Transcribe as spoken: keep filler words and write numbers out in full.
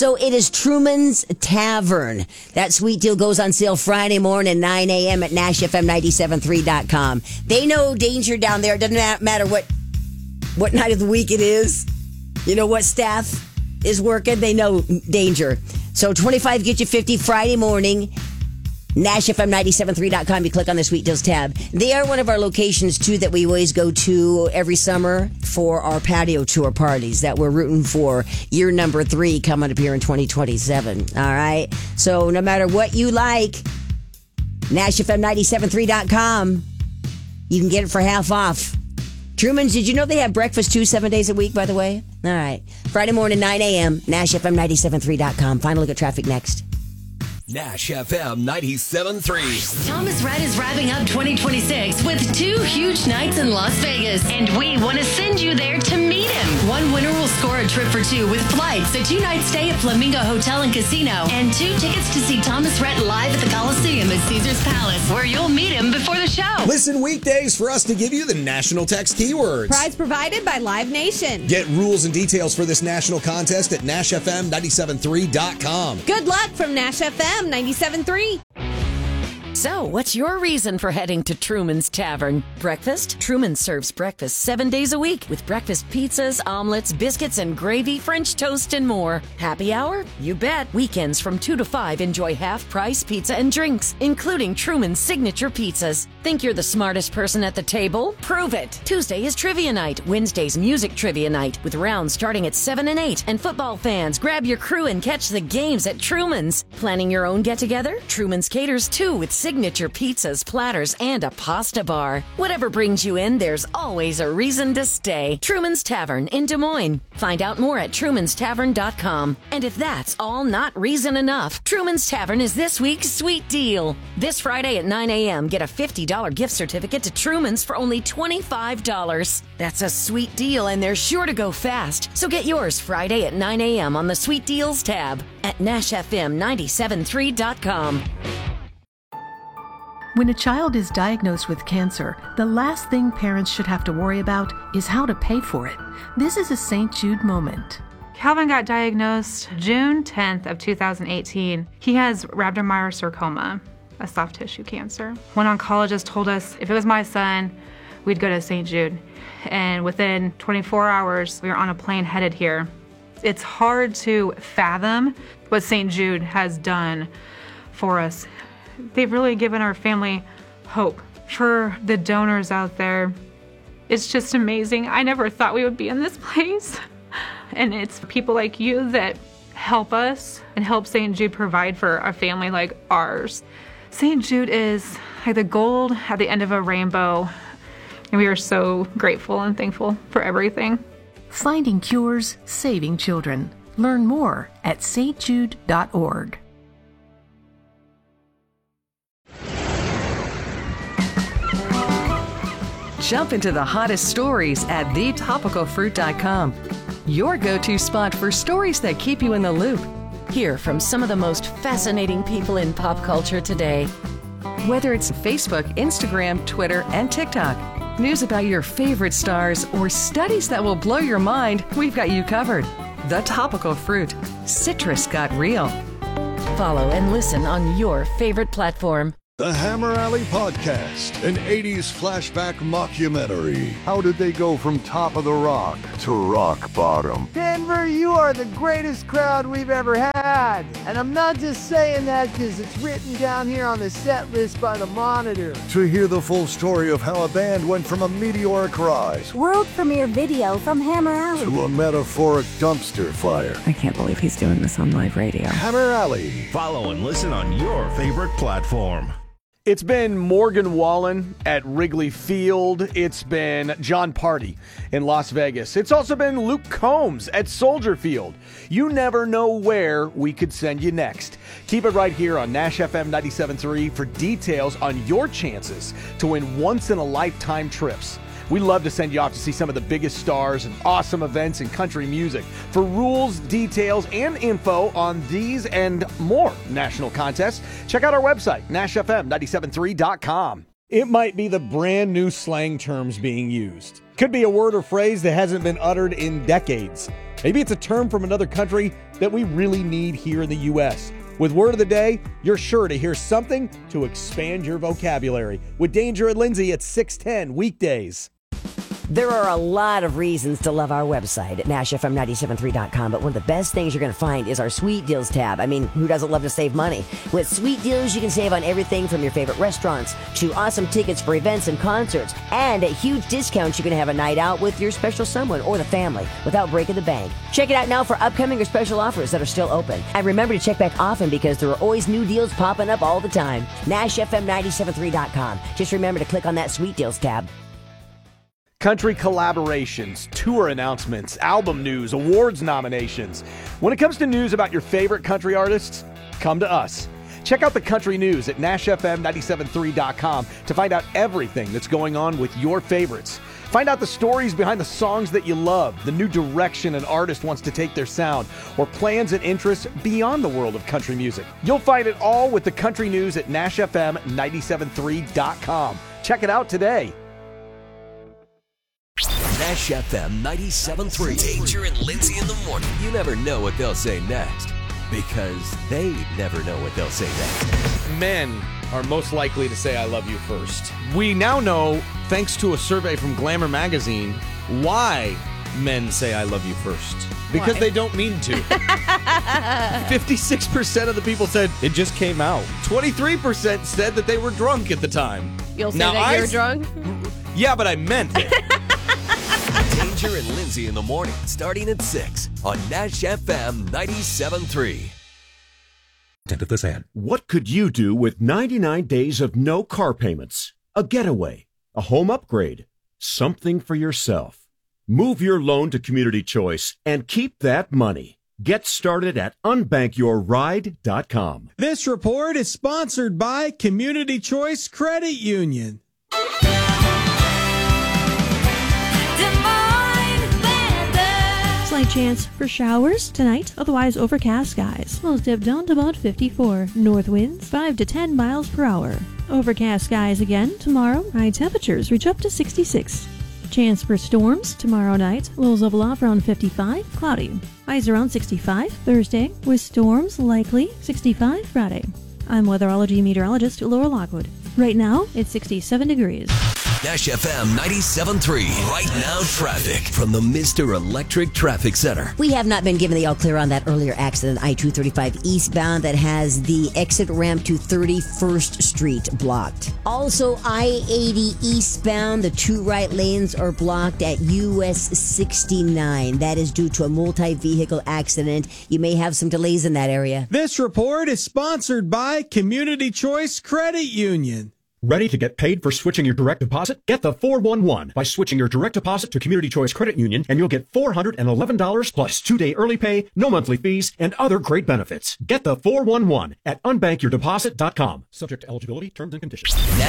So it is Truman's Tavern. That sweet deal goes on sale Friday morning, nine a.m. at Nash F M ninety-seven three dot com. They know danger down there. It doesn't matter what, what night of the week it is. You know what staff is working. They know danger. So twenty-five get you fifty Friday morning. Nash F M ninety-seven three dot com. You click on the Sweet Deals tab. They are one of our locations, too, that we always go to every summer for our patio tour parties that we're rooting for. Year number three coming up here in twenty twenty-seven. All right? So no matter what you like, Nash F M ninety-seven three dot com. You can get it for half off. Truman's, did you know they have breakfast, too, seven days a week, by the way? All right. Friday morning, nine a.m., Nash F M ninety-seven three dot com. Final look at traffic next. Nash F M ninety-seven point three. Thomas Rhett is wrapping up twenty twenty-six with two huge nights in Las Vegas, and we want to send you there to meet him. One winner will score a trip for two with flights, a two-night stay at Flamingo Hotel and Casino, and two tickets to see Thomas Rhett live at the Coliseum at Caesars Palace, where you'll meet him before the show. Listen weekdays for us to give you the national text keywords. Prize provided by Live Nation. Get rules and details for this national contest at Nash F M ninety-seven three dot com. Good luck from Nash F M ninety-seven point three. So, what's your reason for heading to Truman's Tavern? Breakfast? Truman serves breakfast seven days a week with breakfast pizzas, omelets, biscuits, and gravy, French toast, and more. Happy hour? You bet. Weekends from two to five, enjoy half-price pizza and drinks, including Truman's signature pizzas. Think you're the smartest person at the table? Prove it. Tuesday is trivia night. Wednesday's music trivia night with rounds starting at seven and eight. And football fans, grab your crew and catch the games at Truman's. Planning your own get-together? Truman's caters too with signature pizzas, platters, and a pasta bar. Whatever brings you in, there's always a reason to stay. Truman's Tavern in Des Moines. Find out more at Trumans Tavern dot com. And if that's all not reason enough, Truman's Tavern is this week's sweet deal. This Friday at nine a.m., get a fifty dollars gift certificate to Truman's for only twenty-five dollars. That's a sweet deal, and they're sure to go fast. So get yours Friday at nine a.m. on the Sweet Deals tab at Nash F M ninety-seven point three dot com. When a child is diagnosed with cancer, the last thing parents should have to worry about is how to pay for it. This is a Saint Jude moment. Calvin got diagnosed June tenth of two thousand eighteen. He has rhabdomyosarcoma, a soft tissue cancer. One oncologist told us if it was my son, we'd go to Saint Jude. And within twenty-four hours, we were on a plane headed here. It's hard to fathom what Saint Jude has done for us. They've really given our family hope. For the donors out there, it's just amazing. I never thought we would be in this place. And it's people like you that help us and help Saint Jude provide for a family like ours. Saint Jude is like the gold at the end of a rainbow, and we are so grateful and thankful for everything. Finding cures, saving children. Learn more at s t jude dot org. Jump into the hottest stories at the topical fruit dot com. Your go-to spot for stories that keep you in the loop. Hear from some of the most fascinating people in pop culture today. Whether it's Facebook, Instagram, Twitter, and TikTok, news about your favorite stars, or studies that will blow your mind, we've got you covered. The Topical Fruit. Citrus got real. Follow and listen on your favorite platform. The Hammer Alley Podcast, an eighties flashback mockumentary. How did they go from top of the rock to rock bottom? Denver, you are the greatest crowd we've ever had. And I'm not just saying that because it's written down here on the set list by the Monitor. To hear the full story of how a band went from a meteoric rise, world premiere video from Hammer Alley, to a metaphoric dumpster fire. I can't believe he's doing this on live radio. Hammer Alley. Follow and listen on your favorite platform. It's been Morgan Wallen at Wrigley Field. It's been John Party in Las Vegas. It's also been Luke Combs at Soldier Field. You never know where we could send you next. Keep it right here on Nash F M ninety-seven point three for details on your chances to win once-in-a-lifetime trips. We love to send you off to see some of the biggest stars and awesome events in country music. For rules, details, and info on these and more national contests, check out our website, Nash F M ninety-seven point three dot com. It might be the brand new slang terms being used. Could be a word or phrase that hasn't been uttered in decades. Maybe it's a term from another country that we really need here in the U S. With Word of the Day, you're sure to hear something to expand your vocabulary. With Danger and Lindsay at six ten weekdays. There are a lot of reasons to love our website at Nash F M nine seven three dot com, but one of the best things you're going to find is our Sweet Deals tab. I mean, who doesn't love to save money? With Sweet Deals, you can save on everything from your favorite restaurants to awesome tickets for events and concerts, and at huge discounts you can have a night out with your special someone or the family without breaking the bank. Check it out now for upcoming or special offers that are still open. And remember to check back often because there are always new deals popping up all the time. Nash F M nine seven three dot com. Just remember to click on that Sweet Deals tab. Country collaborations, tour announcements, album news, awards nominations. When it comes to news about your favorite country artists, come to us. Check out the country news at Nash F M nine seven three dot com to find out everything that's going on with your favorites. Find out the stories behind the songs that you love, the new direction an artist wants to take their sound, or plans and interests beyond the world of country music. You'll find it all with the country news at Nash F M nine seven three dot com. Check it out today. Nash F M ninety-seven point three. Danger and Lindsay in the morning. You never know what they'll say next because they never know what they'll say next. Men are most likely to say I love you first. We now know, thanks to a survey from Glamour magazine, why men say I love you first. Because Why? they don't mean to. fifty-six percent of the people said it just came out. twenty-three percent said that they were drunk at the time. You'll say Now, that I you're s- drunk? Yeah, but I meant it. Danger and Lindsay in the morning, starting at six on Nash F M ninety-seven point three. End of this ad. What could you do with ninety-nine days of no car payments? A getaway, a home upgrade, something for yourself. Move your loan to Community Choice and keep that money. Get started at unbank your ride dot com. This report is sponsored by Community Choice Credit Union. Slight chance for showers tonight, otherwise overcast skies. Lows dip down to about fifty-four. North winds five to ten miles per hour. Overcast skies again tomorrow. High temperatures reach up to sixty-six. Chance for storms tomorrow night. Lows level off around fifty-five. Cloudy. Highs around sixty-five. Thursday with storms likely. sixty-five Friday. I'm weatherology meteorologist Laura Lockwood. Right now it's sixty-seven degrees. Nash F M ninety-seven point three. Right now, traffic from the Mister Electric Traffic Center. We have not been given the all clear on that earlier accident, I two thirty-five eastbound, that has the exit ramp to thirty-first Street blocked. Also, I eighty eastbound, the two right lanes are blocked at U S sixty-nine. That is due to a multi-vehicle accident. You may have some delays in that area. This report is sponsored by Community Choice Credit Union. Ready to get paid for switching your direct deposit? Get the four one one by switching your direct deposit to Community Choice Credit Union, and you'll get four hundred eleven dollars plus two-day early pay, no monthly fees, and other great benefits. Get the four one one at unbank your deposit dot com. Subject to eligibility, terms and conditions.